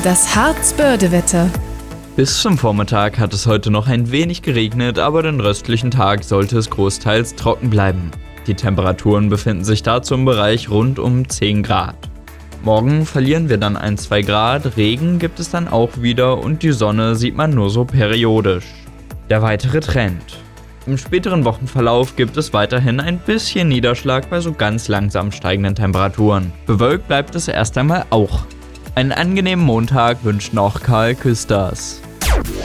Das Harz-Börde-Wetter. Bis zum Vormittag hat es heute noch ein wenig geregnet, aber den restlichen Tag sollte es großteils trocken bleiben. Die Temperaturen befinden sich dazu im Bereich rund um 10 Grad. Morgen verlieren wir dann 1-2 Grad, Regen gibt es dann auch wieder und die Sonne sieht man nur so periodisch. Der weitere Trend. Im späteren Wochenverlauf gibt es weiterhin ein bisschen Niederschlag bei so ganz langsam steigenden Temperaturen. Bewölkt bleibt es erst einmal auch. Einen angenehmen Montag wünscht noch Karl Küsters.